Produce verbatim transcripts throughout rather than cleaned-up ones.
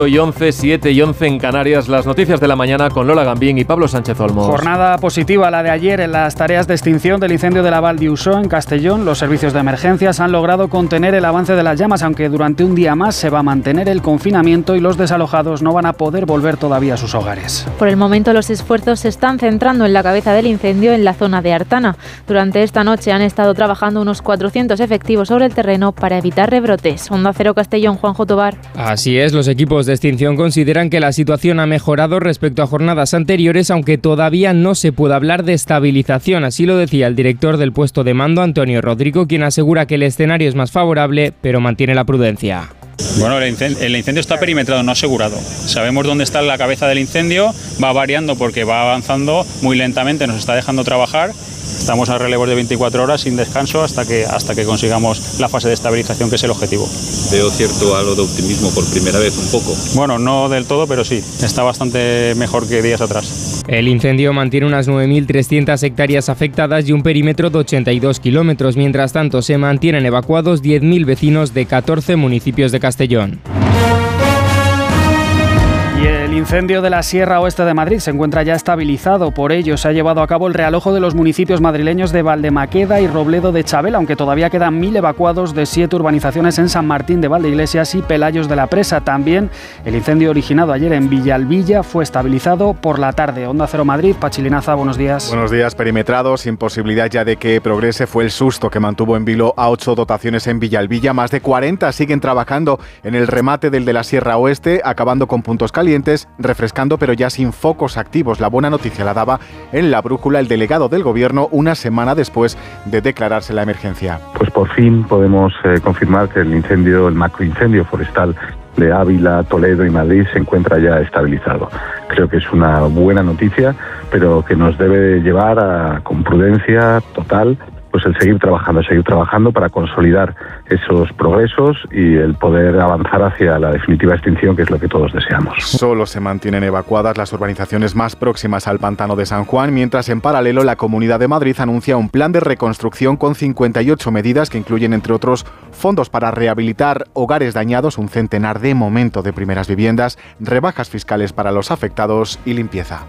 Y once, siete y once en Canarias, las noticias de la mañana con Lola Gambín y Pablo Sánchez Olmos. Jornada positiva la de ayer en las tareas de extinción del incendio de la Val d'Usó en Castellón. Los servicios de emergencias han logrado contener el avance de las llamas, aunque durante un día más se va a mantener el confinamiento y los desalojados no van a poder volver todavía a sus hogares. Por el momento los esfuerzos se están centrando en la cabeza del incendio en la zona de Artana. Durante esta noche han estado trabajando unos cuatrocientos efectivos sobre el terreno para evitar rebrotes. Onda Cero Castellón, Juanjo Tobar. Así es, los equipos de extinción consideran que la situación ha mejorado respecto a jornadas anteriores, aunque todavía no se puede hablar de estabilización. Así lo decía el director del puesto de mando, Antonio Rodrigo, quien asegura que el escenario es más favorable, pero mantiene la prudencia. Bueno, el incendio, el incendio está perimetrado, no asegurado. Sabemos dónde está la cabeza del incendio, va variando porque va avanzando muy lentamente, nos está dejando trabajar. Estamos a relevos de veinticuatro horas sin descanso hasta que, hasta que consigamos la fase de estabilización, que es el objetivo. Veo cierto halo de optimismo por primera vez, un poco. Bueno, no del todo, pero sí, está bastante mejor que días atrás. El incendio mantiene unas nueve mil trescientas hectáreas afectadas y un perímetro de ochenta y dos kilómetros. Mientras tanto, se mantienen evacuados diez mil vecinos de catorce municipios de Castellón. Y el incendio de la Sierra Oeste de Madrid se encuentra ya estabilizado. Por ello se ha llevado a cabo el realojo de los municipios madrileños de Valdemaqueda y Robledo de Chabela, aunque todavía quedan mil evacuados de siete urbanizaciones en San Martín de Valdeiglesias y Pelayos de la Presa. También el incendio originado ayer en Villalbilla fue estabilizado por la tarde. Onda Cero Madrid, Pachilinaza, buenos días. Buenos días, perimetrado, sin posibilidad ya de que progrese. Fue el susto que mantuvo en vilo a ocho dotaciones en Villalbilla. Más de cuarenta siguen trabajando en el remate del de la Sierra Oeste, acabando con puntos calientes, refrescando pero ya sin focos activos. La buena noticia la daba en La Brújula el delegado del Gobierno una semana después de declararse la emergencia. Pues por fin podemos eh, confirmar que el incendio, el macroincendio forestal de Ávila, Toledo y Madrid se encuentra ya estabilizado. Creo que es una buena noticia, pero que nos debe llevar a, con prudencia total, pues el seguir trabajando, seguir trabajando para consolidar esos progresos y el poder avanzar hacia la definitiva extinción, que es lo que todos deseamos. Solo se mantienen evacuadas las urbanizaciones más próximas al pantano de San Juan, mientras en paralelo la Comunidad de Madrid anuncia un plan de reconstrucción con cincuenta y ocho medidas que incluyen, entre otros, fondos para rehabilitar hogares dañados, un centenar de momento de primeras viviendas, rebajas fiscales para los afectados y limpieza.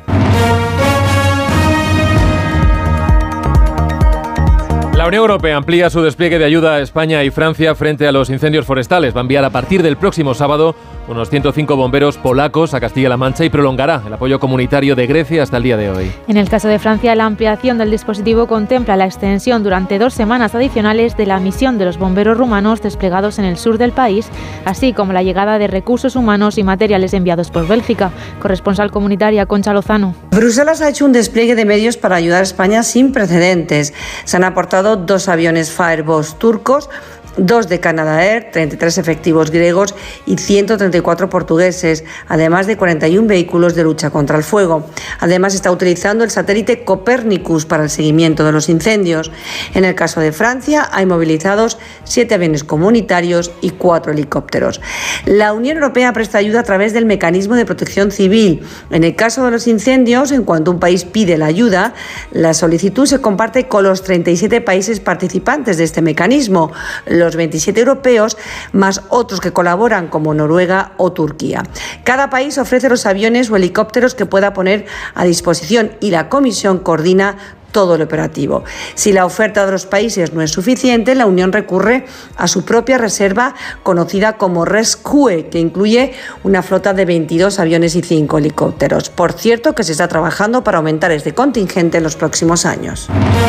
La Unión Europea amplía su despliegue de ayuda a España y Francia frente a los incendios forestales. Va a enviar a partir del próximo sábado unos ciento cinco bomberos polacos a Castilla-La Mancha y prolongará el apoyo comunitario de Grecia hasta el día de hoy. En el caso de Francia, la ampliación del dispositivo contempla la extensión durante dos semanas adicionales de la misión de los bomberos rumanos desplegados en el sur del país, así como la llegada de recursos humanos y materiales enviados por Bélgica. Corresponsal comunitaria Concha Lozano. Bruselas ha hecho un despliegue de medios para ayudar a España sin precedentes. Se han aportado dos aviones Firebus turcos, dos de Canadair, treinta y tres efectivos griegos y ciento treinta y cuatro portugueses, además de cuarenta y uno vehículos de lucha contra el fuego. Además, está utilizando el satélite Copernicus para el seguimiento de los incendios. En el caso de Francia, hay movilizados siete aviones comunitarios y cuatro helicópteros. La Unión Europea presta ayuda a través del mecanismo de protección civil. En el caso de los incendios, en cuanto un país pide la ayuda, la solicitud se comparte con los treinta y siete países participantes de este mecanismo, los veintisiete europeos, más otros que colaboran como Noruega o Turquía. Cada país ofrece los aviones o helicópteros que pueda poner a disposición y la Comisión coordina todo el operativo. Si la oferta de los países no es suficiente, la Unión recurre a su propia reserva conocida como Rescue, que incluye una flota de veintidós aviones y cinco helicópteros. Por cierto, que se está trabajando para aumentar este contingente en los próximos años.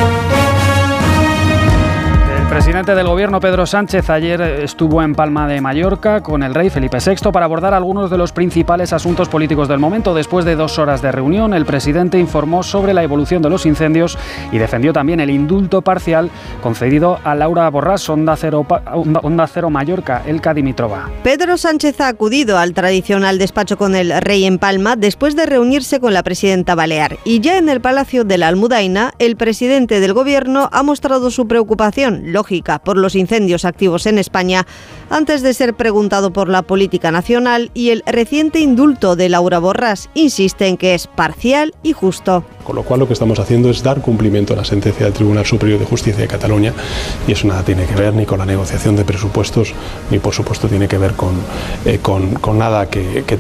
El presidente del Gobierno, Pedro Sánchez, ayer estuvo en Palma de Mallorca con el rey Felipe sexto para abordar algunos de los principales asuntos políticos del momento. Después de dos horas de reunión, el presidente informó sobre la evolución de los incendios y defendió también el indulto parcial concedido a Laura Borràs, Onda Cero, Onda Cero Mallorca, Elka Dimitrova. Pedro Sánchez ha acudido al tradicional despacho con el rey en Palma después de reunirse con la presidenta balear. Y ya en el Palacio de la Almudaina, el presidente del Gobierno ha mostrado su preocupación, lógica, por los incendios activos en España, antes de ser preguntado por la política nacional, y el reciente indulto de Laura Borràs insiste en que es parcial y justo. Con lo cual lo que estamos haciendo es dar cumplimiento a la sentencia del Tribunal Superior de Justicia de Cataluña, y eso nada tiene que ver ni con la negociación de presupuestos, ni por supuesto tiene que ver con, eh, con, con nada que, que